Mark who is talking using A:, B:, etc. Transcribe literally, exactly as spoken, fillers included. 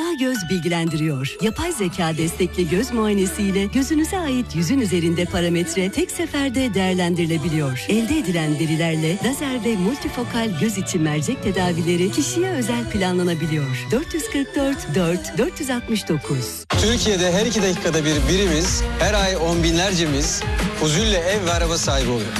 A: Sağ Göz bilgilendiriyor. Yapay zeka destekli göz muayenesiyle gözünüze ait yüzün üzerinde parametre tek seferde değerlendirilebiliyor. Elde edilen verilerle lazer ve multifokal göz içi mercek tedavileri kişiye özel planlanabiliyor. dört yüz kırk dört dört dört yüz altmış dokuz.
B: Türkiye'de her iki dakikada bir birimiz, her ay on binlercemiz huzurla ev ve araba sahibi oluyor.